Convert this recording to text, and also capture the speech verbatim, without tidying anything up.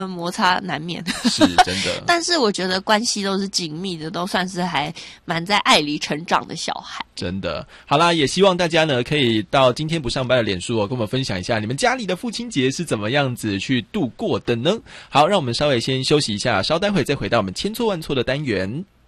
摩擦难免， 是真的。 但是我觉得关系都是紧密的，都算是还蛮在爱里成长的小孩。 真的。好啦，也希望大家呢可以到今天不上班的脸书哦，跟我们分享一下你们家里的父亲节是怎么样子去度过的呢？好，让我们稍微先休息一下，稍待会再回到我们千错万错的单元。